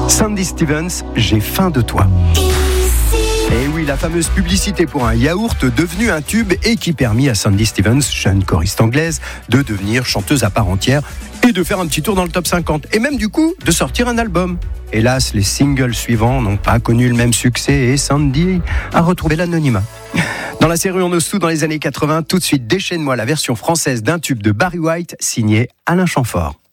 Sandy Stevens, j'ai faim de toi. Et oui, la fameuse publicité pour un yaourt devenu un tube et qui permit à Sandy Stevens, jeune choriste anglaise, de devenir chanteuse à part entière et de faire un petit tour dans le top 50 et même du coup de sortir un album. Hélas, les singles suivants n'ont pas connu le même succès et Sandy a retrouvé l'anonymat. Dans la série On ose tout dans les années 80, tout de suite déchaîne-moi la version française d'un tube de Barry White signé Alain Chamfort.